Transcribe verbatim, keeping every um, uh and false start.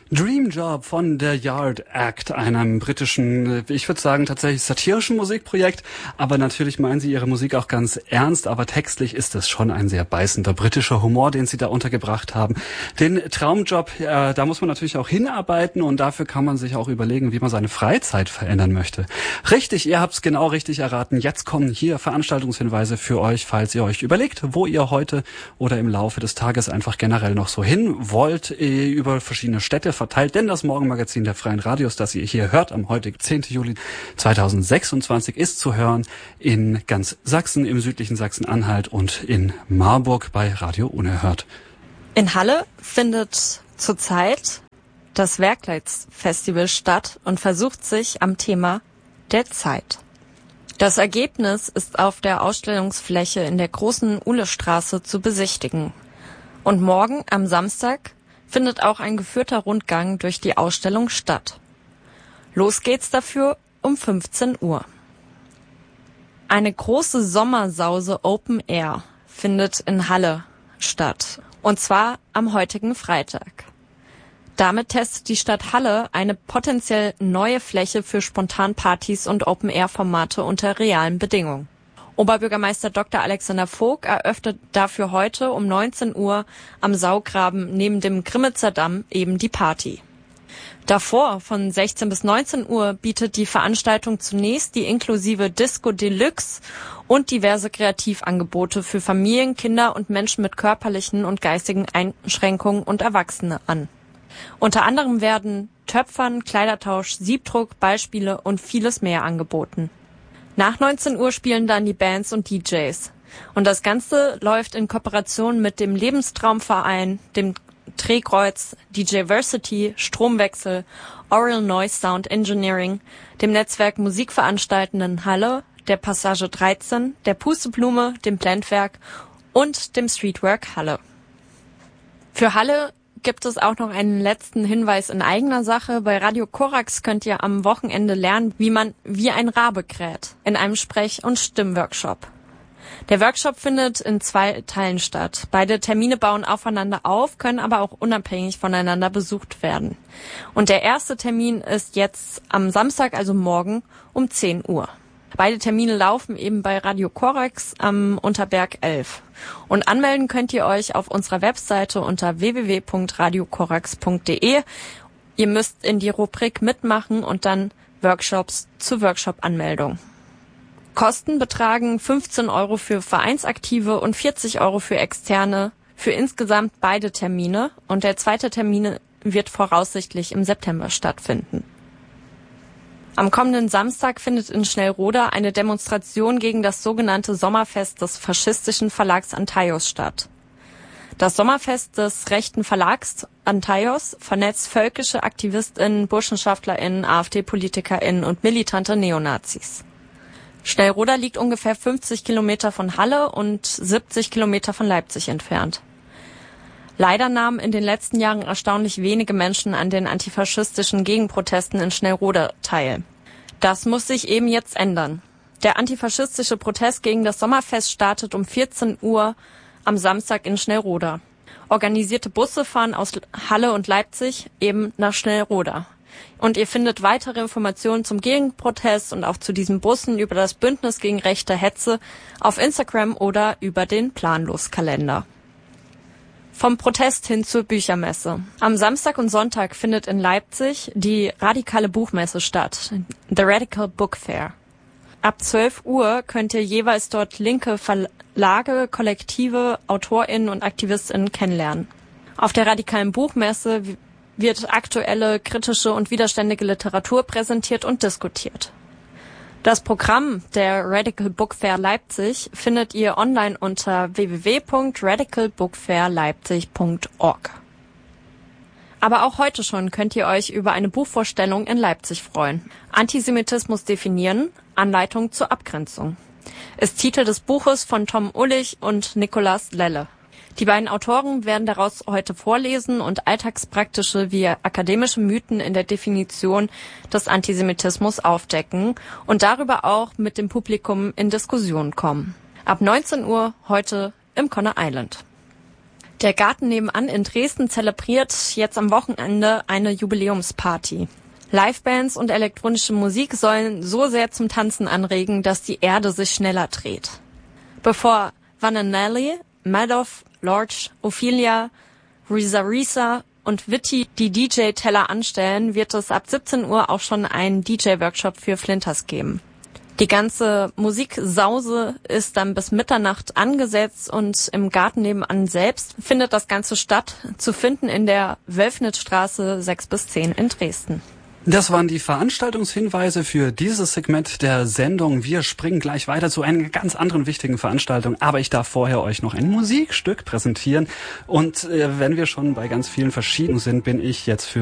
Dream Job von The Yard Act, einem britischen, ich würde sagen tatsächlich satirischen Musikprojekt, aber natürlich meinen sie ihre Musik auch ganz ernst, aber textlich ist es schon ein sehr beißender britischer Humor, den sie da untergebracht haben. Den Traumjob, äh, da muss man natürlich auch hinarbeiten und dafür kann man sich auch überlegen, wie man seine Freizeit verändern möchte. Richtig, ihr habt es genau richtig erraten. Jetzt kommen hier Veranstaltungshinweise für euch, falls ihr euch überlegt, wo ihr heute oder im Laufe des Tages einfach generell noch so hin wollt, äh, über verschiedene Städte verteilt, denn das Morgenmagazin der Freien Radios, das ihr hier hört, am heutigen zehnten Juli zweitausendsechsundzwanzig, ist zu hören in ganz Sachsen, im südlichen Sachsen-Anhalt und in Marburg bei Radio Unerhört. In Halle findet zurzeit das Werkleitfestival statt und versucht sich am Thema der Zeit. Das Ergebnis ist auf der Ausstellungsfläche in der großen Uhlestraße zu besichtigen. Und morgen am Samstag findet auch ein geführter Rundgang durch die Ausstellung statt. Los geht's dafür um fünfzehn Uhr. Eine große Sommersause Open Air findet in Halle statt, und zwar am heutigen Freitag. Damit testet die Stadt Halle eine potenziell neue Fläche für Spontanpartys und Open-Air-Formate unter realen Bedingungen. Oberbürgermeister Doktor Alexander Vogt eröffnet dafür heute um neunzehn Uhr am Saugraben neben dem Grimmitzer Damm eben die Party. Davor von sechzehn bis neunzehn Uhr bietet die Veranstaltung zunächst die inklusive Disco Deluxe und diverse Kreativangebote für Familien, Kinder und Menschen mit körperlichen und geistigen Einschränkungen und Erwachsene an. Unter anderem werden Töpfern, Kleidertausch, Siebdruck, Ballspiele und vieles mehr angeboten. Nach neunzehn Uhr spielen dann die Bands und D Js. Und das Ganze läuft in Kooperation mit dem Lebenstraumverein, dem Drehkreuz, D J-Versity, Stromwechsel, Oral Noise Sound Engineering, dem Netzwerk Musikveranstaltenden Halle, der Passage dreizehn, der Pusteblume, dem Blendwerk und dem Streetwork Halle. Für Halle gibt es auch noch einen letzten Hinweis in eigener Sache. Bei Radio Korax könnt ihr am Wochenende lernen, wie man wie ein Rabe kräht, in einem Sprech- und Stimmworkshop. Der Workshop findet in zwei Teilen statt. Beide Termine bauen aufeinander auf, können aber auch unabhängig voneinander besucht werden. Und der erste Termin ist jetzt am Samstag, also morgen, um zehn Uhr. Beide Termine laufen eben bei Radio Korax am Unterberg elf. Und anmelden könnt ihr euch auf unserer Webseite unter w w w punkt radio korax punkt d e. Ihr müsst in die Rubrik mitmachen und dann Workshops zur Workshop-Anmeldung. Kosten betragen fünfzehn Euro für Vereinsaktive und vierzig Euro für Externe für insgesamt beide Termine. Und der zweite Termin wird voraussichtlich im September stattfinden. Am kommenden Samstag findet in Schnellroda eine Demonstration gegen das sogenannte Sommerfest des faschistischen Verlags Antaios statt. Das Sommerfest des rechten Verlags Antaios vernetzt völkische AktivistInnen, BurschenschaftlerInnen, AfD-PolitikerInnen und militante Neonazis. Schnellroda liegt ungefähr fünfzig Kilometer von Halle und siebzig Kilometer von Leipzig entfernt. Leider nahmen in den letzten Jahren erstaunlich wenige Menschen an den antifaschistischen Gegenprotesten in Schnellroda teil. Das muss sich eben jetzt ändern. Der antifaschistische Protest gegen das Sommerfest startet um vierzehn Uhr am Samstag in Schnellroda. Organisierte Busse fahren aus Halle und Leipzig eben nach Schnellroda. Und ihr findet weitere Informationen zum Gegenprotest und auch zu diesen Bussen über das Bündnis gegen rechte Hetze auf Instagram oder über den Planlos-Kalender. Vom Protest hin zur Büchermesse. Am Samstag und Sonntag findet in Leipzig die radikale Buchmesse statt, The Radical Book Fair. Ab zwölf Uhr könnt ihr jeweils dort linke Verlage, Kollektive, AutorInnen und AktivistInnen kennenlernen. Auf der radikalen Buchmesse wird aktuelle, kritische und widerständige Literatur präsentiert und diskutiert. Das Programm der Radical Book Fair Leipzig findet ihr online unter w w w punkt radical book fair leipzig punkt org. Aber auch heute schon könnt ihr euch über eine Buchvorstellung in Leipzig freuen. Antisemitismus definieren, Anleitung zur Abgrenzung, ist Titel des Buches von Tom Ullich und Nikolaus Lelle. Die beiden Autoren werden daraus heute vorlesen und alltagspraktische wie akademische Mythen in der Definition des Antisemitismus aufdecken und darüber auch mit dem Publikum in Diskussion kommen. Ab neunzehn Uhr heute im Conner Island. Der Garten nebenan in Dresden zelebriert jetzt am Wochenende eine Jubiläumsparty. Livebands und elektronische Musik sollen so sehr zum Tanzen anregen, dass die Erde sich schneller dreht. Bevor Vananelli, Madoff, Lorch, Ophelia, Risa Risa und Witty die D J-Teller anstellen, wird es ab siebzehn Uhr auch schon einen D J-Workshop für Flinters geben. Die ganze Musiksause ist dann bis Mitternacht angesetzt und im Garten nebenan selbst findet das Ganze statt, zu finden in der Wölfnitzstraße sechs bis zehn in Dresden. Das waren die Veranstaltungshinweise für dieses Segment der Sendung. Wir springen gleich weiter zu einer ganz anderen wichtigen Veranstaltung, aber ich darf vorher euch noch ein Musikstück präsentieren. Und äh, wenn wir schon bei ganz vielen verschiedenen sind, bin ich jetzt für